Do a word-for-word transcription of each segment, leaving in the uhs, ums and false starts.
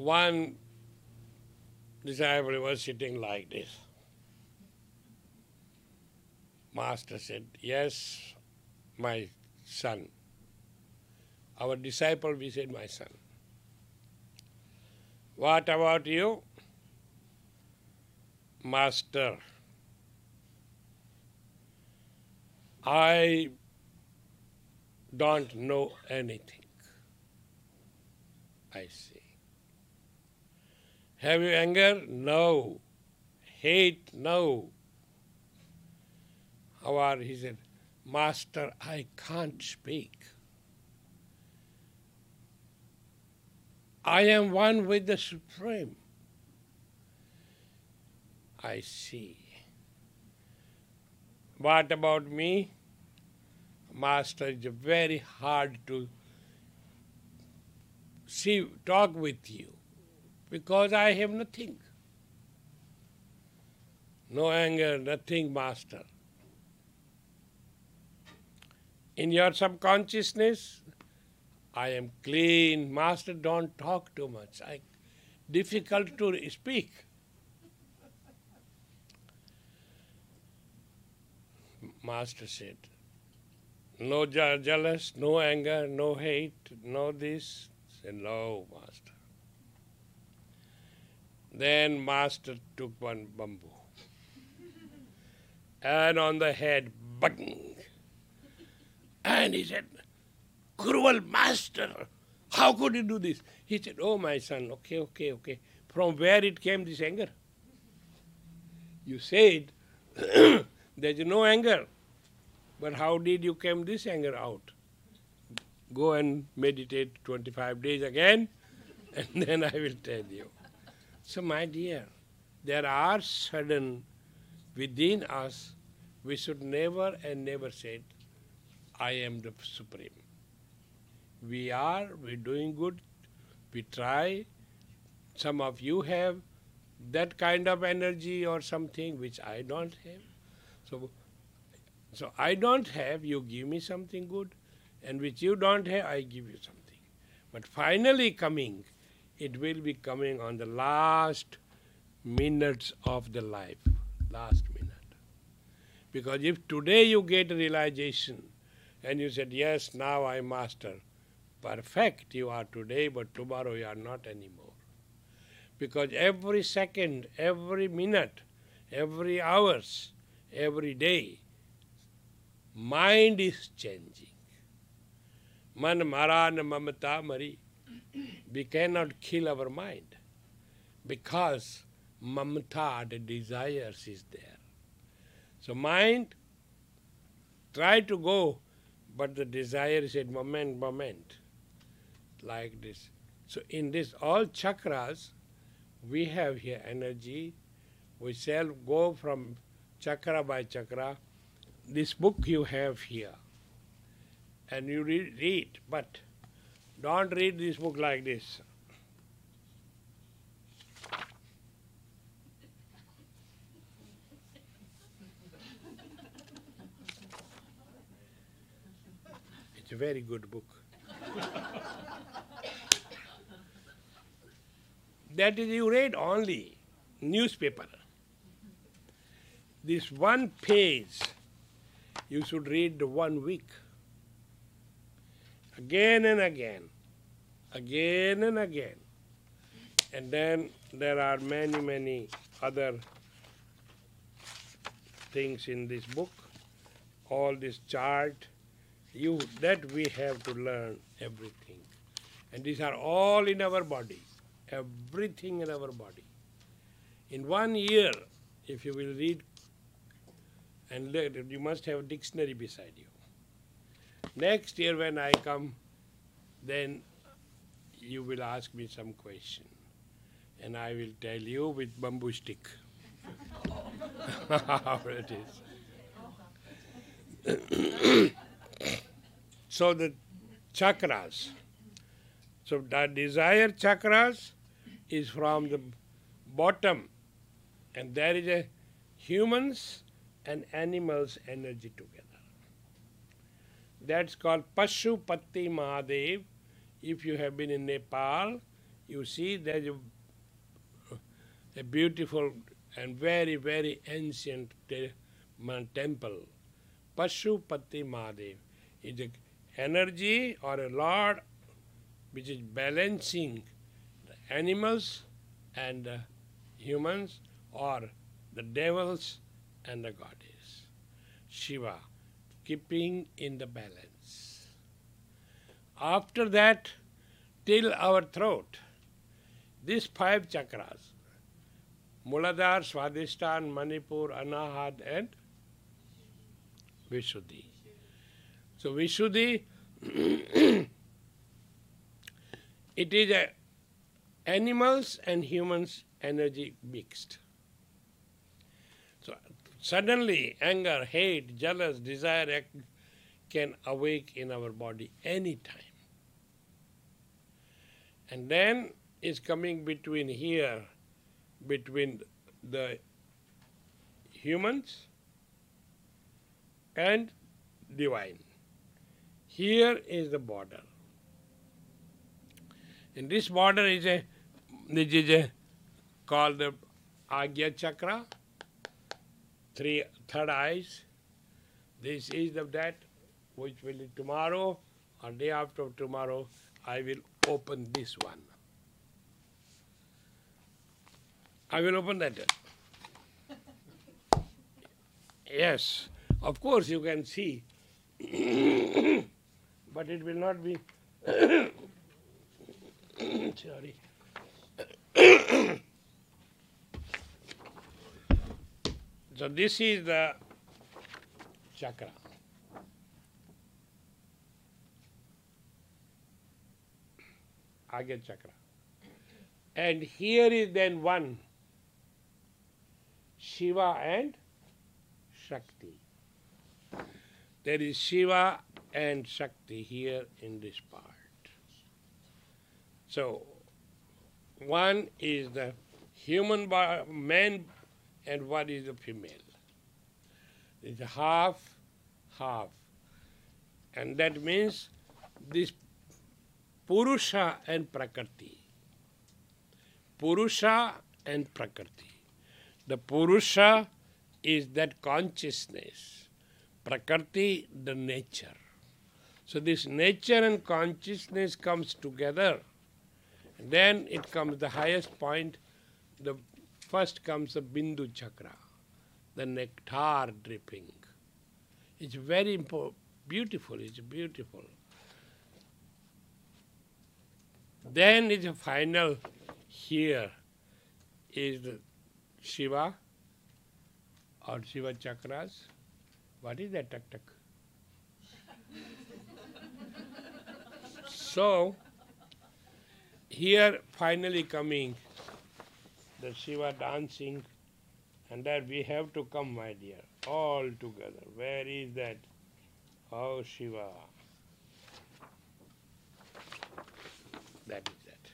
One disciple was sitting like this. Master said, yes, my son. Our disciple, we said, my son. What about you? Master, I don't know anything. I see. Have you anger? No. Hate? No. How are he said, Master, I can't speak. I am one with the Supreme. I see. What about me? Master, it's very hard to see, talk with you because I have nothing. No anger, nothing, Master. In your subconsciousness, I am clean. Master, don't talk too much. I, difficult to speak. Master said, no je- jealous, no anger, no hate, no this. Said, no, Master. Then Master took one bamboo and on the head, bang. And he said, cruel Master, how could you do this? He said, oh, my son, okay, okay, okay. From where it came, this anger? You said there is no anger. But how did you come this anger out? Go and meditate twenty-five days again, and then I will tell you. So, my dear, there are sudden within us, we should never and never say, I am the Supreme. We are, we're doing good, we try. Some of you have that kind of energy or something which I don't have. So, so I don't have, you give me something good, and which you don't have, I give you something. But finally coming, it will be coming on the last minutes of the life, last minute. Because if today you get realization, and you said, yes, now I master, perfect you are today, but tomorrow you are not anymore. Because every second, every minute, every hours, every day, mind is changing. Man mara na mamata mari. We cannot kill our mind because mamata, the desires, is there. So mind try to go, but the desire said moment, moment, like this. So in this all chakras, we have here energy. We shall go from chakra by chakra. This book you have here, and you read, read, but don't read this book like this. It's a very good book. That is, you read only newspaper. This one page, you should read one week. Again and again, again and again. And then there are many, many other things in this book. All this chart, you that we have to learn everything. And these are all in our body, everything in our body. In one year, if you will read, and later, you must have a dictionary beside you. Next year when I come, then you will ask me some question. And I will tell you with bamboo stick how it is. So the chakras. So the desire chakras is from the bottom, and there is a humans and animals energy together. That's called Pashupati Mahadev. If you have been in Nepal, you see there's a, a beautiful and very, very ancient te- man- temple. Pashupati Mahadev is an energy or a lord which is balancing the animals and the humans, or the devils and the goddess. Shiva, keeping in the balance. After that, till our throat, these five chakras, Muladhara, Swadhisthana, Manipur, Anahata and Vishuddhi. So Vishuddhi, it is a animals and humans energy mixed. So suddenly anger, hate, jealous, desire can awake in our body anytime. And then is coming between here, between the humans and divine. Here is the border. And this border is a, this is a called the Agya Chakra, three third eyes. This is the that which will be tomorrow or day after tomorrow I will open this one. I will open that. Yes, of course you can see, but it will not be. Sorry. So this is the chakra. Agya chakra. And here is then one, Shiva and Shakti. There is Shiva and Shakti here in this part. So, one is the human man and one is the female. It's half, half. And that means this Purusha and Prakriti. Purusha and Prakriti. The Purusha is that consciousness. Prakriti, the nature. So this nature and consciousness comes together. Then it comes the highest point. The first comes the Bindu chakra, the nectar dripping. It's very impo- beautiful. It's beautiful. Then is the final here is the Shiva or Shiva chakras. What is that? Tuck tuck. So here finally coming the Shiva dancing, and that we have to come, my dear, all together. Where is that? Oh, Shiva. That is that.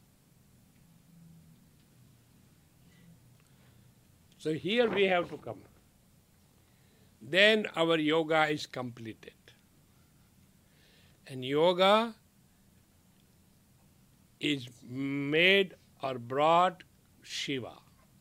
So here we have to come. Then our yoga is completed. And yoga is made or brought Shiva.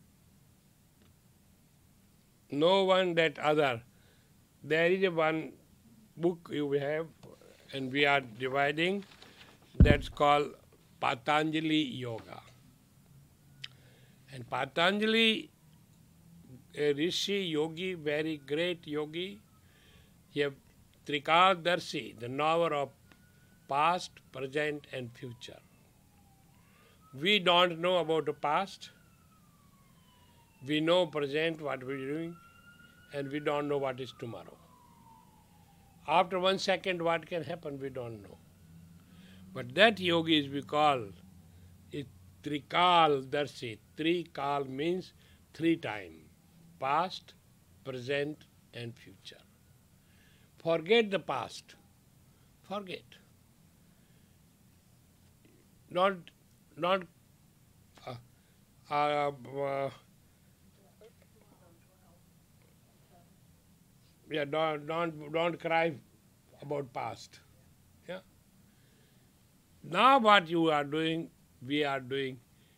No one that other. There is a one book you have, and we are dividing, that's called Patanjali Yoga. And Patanjali, a rishi, yogi, very great yogi, he have Trikadarshi, the knower of past, present and future. We don't know about the past. We know present what we're doing, and we don't know what is tomorrow. After one second what can happen we don't know. But that yogi is we call it Trikal Darshi. Trikal means three time. Past, present and future. Forget the past. Forget. Not, not, uh, uh, uh, yeah, don't, don't, don't cry about past. Yeah. Now what you are doing, we are doing